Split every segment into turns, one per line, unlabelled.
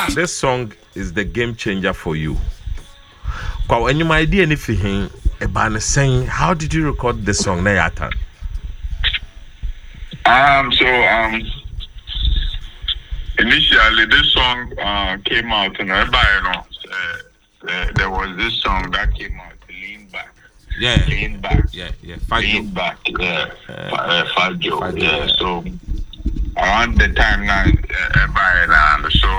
this song is the game changer for you. When you my idea anything about saying, how did you record this song? Nayata.
Initially this song came out and everybody there was this song that came out, Lean Back.
Yeah.
Lean Back.
Yeah.
Lean Back. Yeah. Fajo. Yeah. So around the time now, everybody so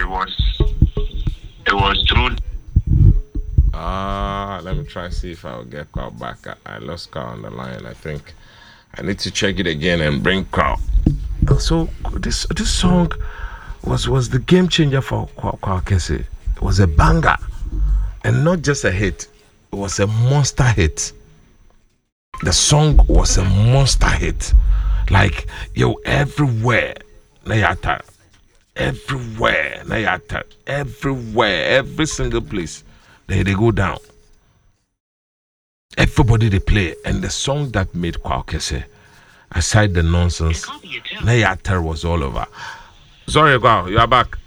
it was through.
Let me try see if I'll get Carl back. I lost Carl on the line. I think I need to check it again and bring Carl. So this song was the game changer for Carl Kessie. It was a banger, and not just a hit. It was a monster hit. The song was a monster hit. Like everywhere, Nayata, everywhere, Nayata, everywhere, every single place. They go down. Everybody they play, and the song that made Kwao Kessie, aside the nonsense, Nayata was all over. Sorry, Kwao, you are back.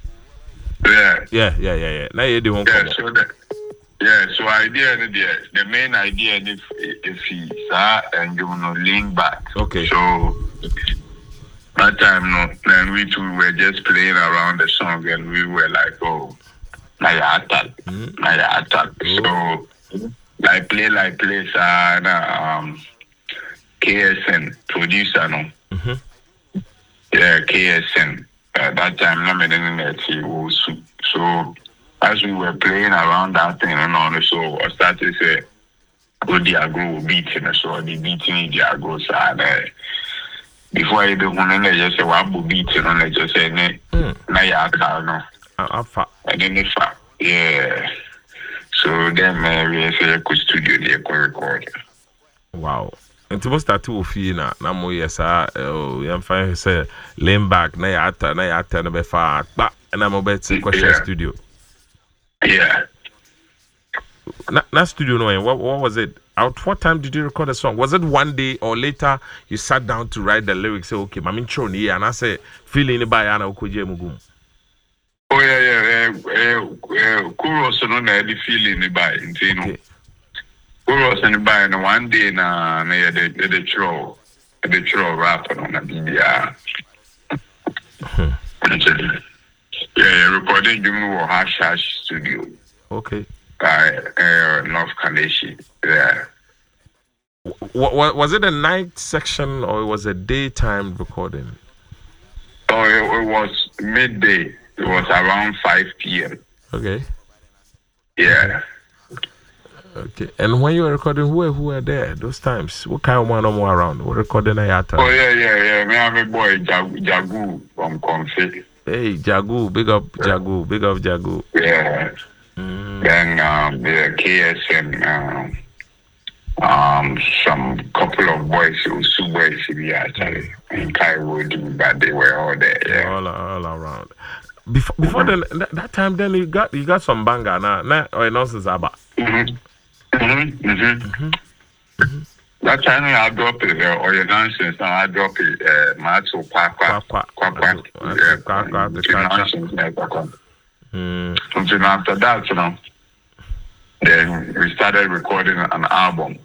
Yeah. Now you don't come.
So idea the main idea if he and you lean back.
Okay.
So that time then we two were just playing around the song and we were like, oh. Nayata. So like play KSN producer no. Yeah, KSN. That time so as we were playing around that thing so I started to say go Diago beating so the beating Diago before I do just say what beating on just say Nayata no. And then yeah. So then we say a studio there to record.
Wow. And to start to feel na mo yes you find say lean back na yata na be fa ba na mo be question studio.
Yeah.
Na studio no what was it? At what time did you record the song? Was it one day or later you sat down to write the lyrics? Say okay, mami chon here and I say feeling by ana okoje mugum.
Oh yeah. Kuros no na the feeling by you Kuros and by and one day na the troll rap on na BBR. Yeah, recording Jumu Hash Studio.
Okay.
North Kaleshi. Yeah.
Was it a night section or it was a daytime recording?
Oh, it was midday. It was around 5 p.m.
Okay.
Yeah.
Okay. And when you were recording, who were there those times? What kind of one or more around? We're recording Ayata.
Oh, yeah. Me and my boy Jagu from Config.
Hey, Jagu. Big up Jagu.
Yeah. Then the KSN, some couple of boys, two boys, actually, in Kaiwood, but they were all there. Yeah.
All around. Before then, that time, then you got some banger na or nonsense about.
That time I drop it or your nonsense. Now I drop it. Matsu Quack. Until after that, then we started recording an album.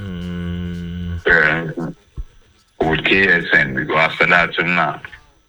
With KSN. We go after that now.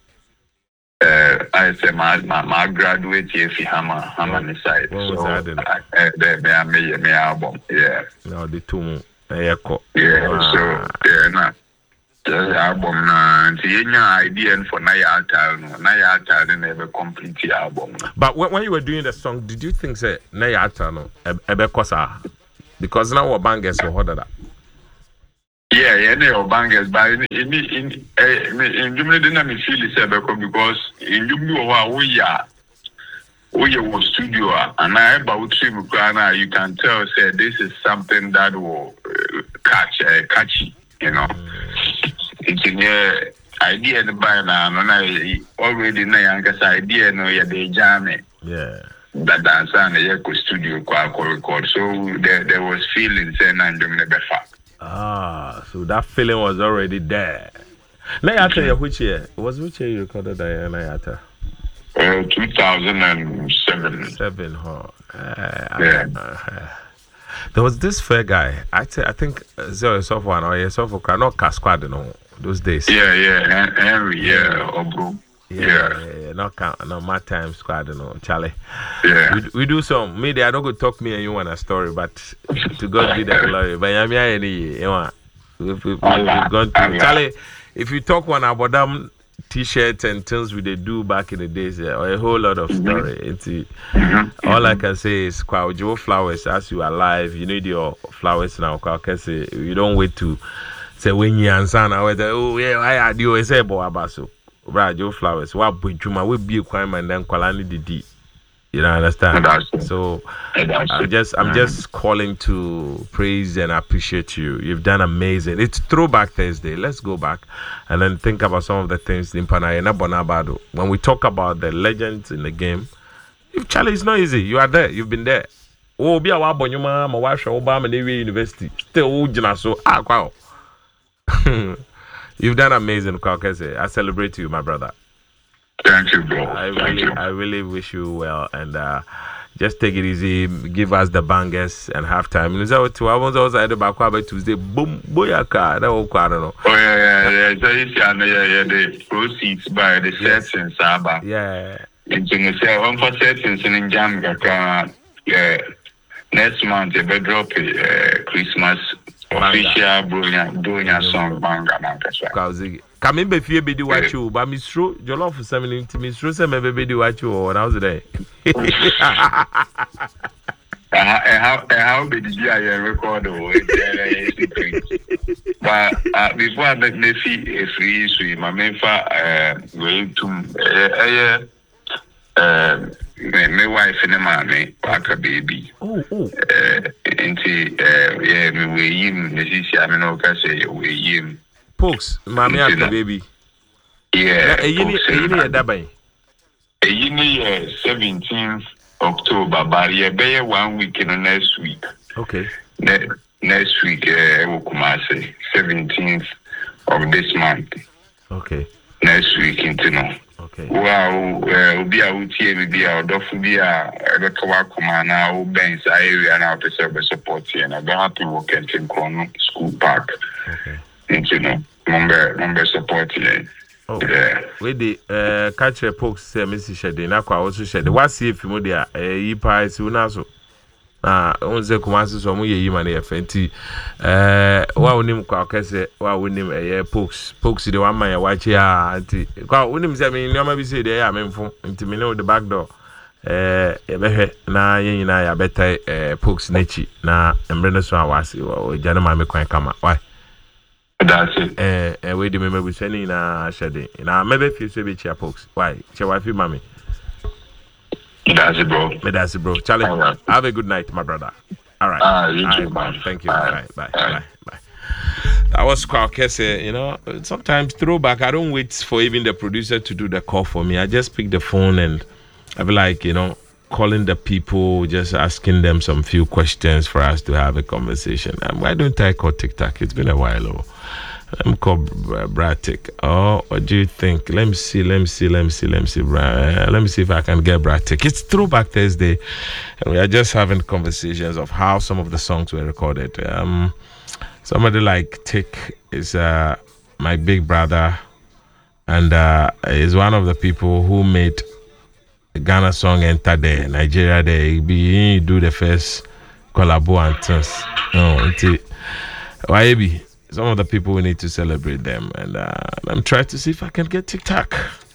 I say my graduate here for Hammer side.
So
I made my album. Yeah.
No, the two.
Yeah. So yeah, the album na. The idea for Nayata never complete the album.
But when you were doing the song, did you think say Nayata no ebe kosa? Because now our bangers were harder.
Yeah, no bangers, but in Jumla didn't me feel it because in Jumla we was studio and I about trim Ghana, you can tell say this is something that will catchy, It's in your idea the by now, and already na youngest idea no ya de jam.
Yeah.
That dance and the studio record. So there was feelings and Jumla
so that feeling was already there. Nayata, which year? Which year you recorded Nayata?
2007.
There was this fair guy. I think Zero Software or Software not Casquad, those days.
Yeah, Henry, Obro.
Yeah, not my time squad, Charlie.
Yeah.
We do some media. I don't go talk me and you want a story, but to God be the glory. But I'm here we've gone to Charlie. If you talk one about them T-shirts and things we do back in the days, or a whole lot of story. All I can say is, Joe Flowers, as you are alive, you need your flowers now. You don't wait to say when you answer now. Oh yeah, I do. Say Abaso. Right, Joe Flowers. What would you will be a crime and then Kolani Didi? You don't understand? So I'm just calling to praise and appreciate you. You've done amazing. It's Throwback Thursday. Let's go back and then think about some of the things in Panayana Bonabado. When we talk about the legends in the game, if Charlie, it's not easy. You are there. You've been there. Oh, be a wabonyuma, my wife, Obama, Navy University. Still, so wow. You've done amazing, Kwakese. I celebrate you, my brother.
Thank you, bro.
I really wish you well, and just take it easy. Give us the bangers and have time. I was also at the back Tuesday. Boom, boyaka. That was quite no.
Oh yeah. So you see, the proceeds by the sets in Saba.
Yeah.
Into the say one for sets in Jamaica. Yeah. Next month, they drop Christmas. Official Brunia song banga na kasha.
Come in be fie be di wachu ba misro jollof 70 misro se me be di wachu o na was there.
How be the I record o but before I make me fee a free so my main going to my wife and mommy like a baby. Into yeah, me we him. This is I mean, okay, say we him.
Pokes, mommy like a baby.
Yeah.
You need that
17th October, but yeah, be 1 week in the next week.
Okay.
Next week, we come say 17th of this month.
Okay.
Next week into no.
Okay.
Wow, be a UTM, be a dofu, be a Kawakuma now, Ben's area now to serve support here. And I'm happy working in Kono School Park.
Okay.
Into no number support here.
Oh, yeah. With the catch a pokes, Mrs. Shady, Naqua also said, what's if you modia a pie soon also? Onze Kumasi so mu ye yi mane fenti wa wonim kwa kese wa wonim pokes the one man ya wachi ya anti kwa wonim se me nyoma bi se de ya memfo nti me no the back door ye behwe na yen nyina ya betai pokes nechi na emre no so awase o jana ma me kwan kama why
that's it
we de me bu sani na shade na mebe fi so be chia pokes why che wa fi mami.
That's it, bro.
That's it, bro. Charlie, right. Have a good night, my brother. All right.
You too, man.
Thank you. Bye. That was Kwakese. You know, sometimes throwback, I don't wait for even the producer to do the call for me. I just pick the phone and I be like, calling the people, just asking them some few questions for us to have a conversation. And why don't I call TikTok? It's been a while. I'm called Bratic. Oh, what do you think? Let me see. Let me see if I can get Bratic. It's Throwback Thursday, and we are just having conversations of how some of the songs were recorded. Somebody like Tick is my big brother, and is one of the people who made the Ghana song enter there, Nigeria there. He do the first collabo and things. Why be? Some of the people we need to celebrate them, and I'm trying to see if I can get TikTok.